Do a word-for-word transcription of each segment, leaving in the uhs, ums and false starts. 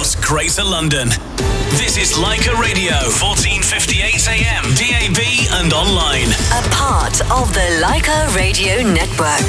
across Greater London. This is Leica Radio, fourteen fifty-eight A M, D A B and online. A part of the Leica Radio Network.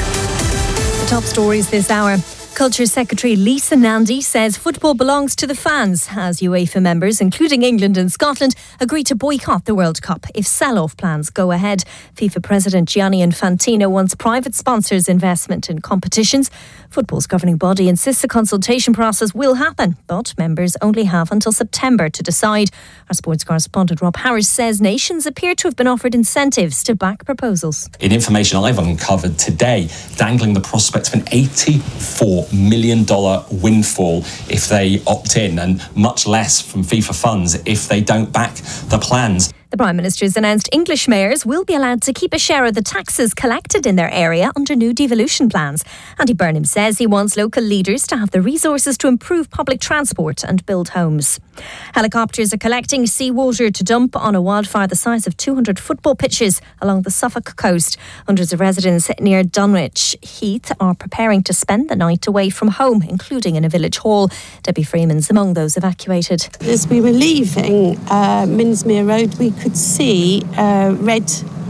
The top stories this hour. Culture Secretary Lisa Nandy says football belongs to the fans as UEFA members, including England and Scotland, agree to boycott the World Cup if sell-off plans go ahead. FIFA President Gianni Infantino wants private sponsors' investment in competitions. Football's governing body insists a consultation process will happen, but members only have until September to decide. Our sports correspondent Rob Harris says nations appear to have been offered incentives to back proposals. In information I've uncovered today, dangling the prospect of an eighty-four million dollars windfall if they opt in, and much less from FIFA funds if they don't back the plans. The Prime Minister has announced English mayors will be allowed to keep a share of the taxes collected in their area under new devolution plans. Andy Burnham says he wants local leaders to have the resources to improve public transport and build homes. Helicopters are collecting seawater to dump on a wildfire the size of two hundred football pitches along the Suffolk coast. Hundreds of residents near Dunwich Heath are preparing to spend the night away from home, including in a village hall. Debbie Freeman's among those evacuated. As we were leaving uh, Minsmere Road, we could see uh, red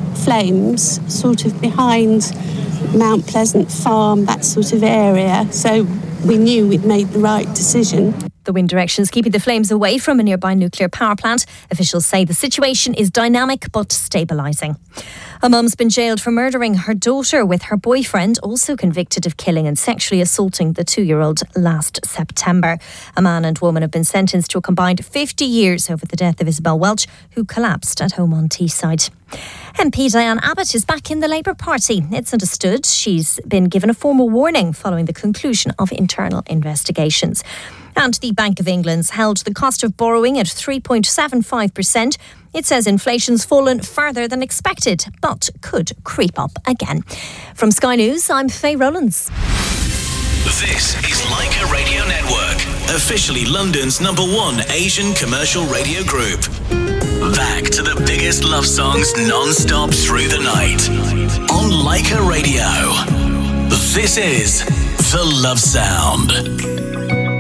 flames sort of behind Mount Pleasant Farm, that sort of area. So we knew we'd made the right decision. The wind direction is keeping the flames away from a nearby nuclear power plant. Officials say the situation is dynamic but stabilising. A mum's been jailed for murdering her daughter with her boyfriend, also convicted of killing and sexually assaulting the two-year-old last September. A man and woman have been sentenced to a combined fifty years over the death of Isabel Welch, who collapsed at home on Teesside. M P Diane Abbott is back in the Labour Party. It's understood she's been given a formal warning following the conclusion of internal investigations. And the Bank of England's held the cost of borrowing at three point seven five percent. It says inflation's fallen further than expected, but could creep up again. From Sky News, I'm Faye Rowlands. This is Leica Radio Network, officially London's number one Asian commercial radio group. Back to the biggest love songs non-stop through the night. On Leica Radio, this is The Love Sound.